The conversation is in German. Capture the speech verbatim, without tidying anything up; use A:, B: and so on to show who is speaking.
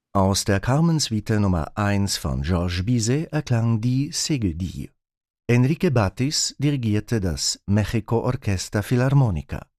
A: Aus der Carmen-Suite Nummer eins von Georges Bizet erklang die Segeldive. Enrique Batis dirigierte das Mexico Orquesta Philharmonica.